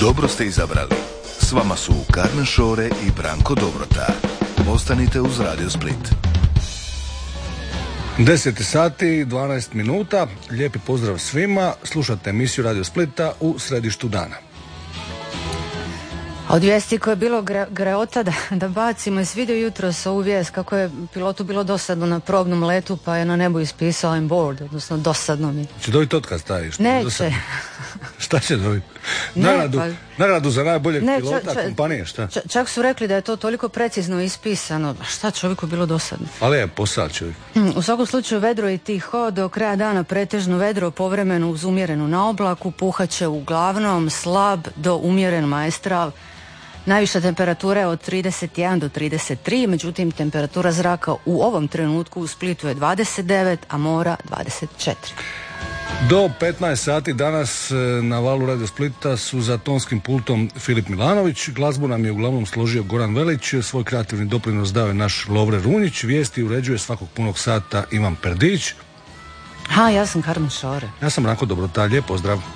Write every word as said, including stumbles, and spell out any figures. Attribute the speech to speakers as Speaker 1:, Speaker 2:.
Speaker 1: Dobro ste izabrali. S vama su Carmen Šore i Branko Dobrota. Ostanite uz Radio Split.
Speaker 2: deset sati, dvanaest minuta. Lijepi pozdrav svima. Slušate emisiju Radio Splita u središtu dana.
Speaker 3: Od vijesti koje je bilo gre, greota da, da bacimo i svidio jutros ovu vijest kako je pilotu bilo dosadno na probnom letu pa je na nebu ispisao I'm bored, odnosno dosadno mi.
Speaker 2: Će dobiti otkaz taj? Što
Speaker 3: Neće.
Speaker 2: Šta će dobiti? Nagradu,
Speaker 3: pa...
Speaker 2: nagradu za najboljeg
Speaker 3: ne,
Speaker 2: pilota
Speaker 3: ča, ča,
Speaker 2: kompanije, šta?
Speaker 3: Ča, čak su rekli da je to toliko precizno ispisano. Šta čovjeku bilo dosadno?
Speaker 2: Ali je posao čovjek.
Speaker 3: U svakom slučaju vedro i tiho, do kraja dana pretežno vedro, povremeno uz umjerenu na oblaku, puhaće uglavnom slab do umjeren maestral. Najviša temperatura je od trideset jedan do trideset tri, međutim temperatura zraka u ovom trenutku u Splitu je dvadeset devet, a mora dvadeset četiri.
Speaker 2: Do petnaest sati danas na valu Radio Splita su za tonskim pultom Filip Milanović, glazbu nam je uglavnom složio Goran Velić, svoj kreativni doprinos dao je naš Lovre Runjić, vijesti uređuje svakog punog sata Ivan Perdić.
Speaker 3: Ha, ja sam Carmen Šore.
Speaker 2: Ja sam Branko Dobrota, lijep pozdrav.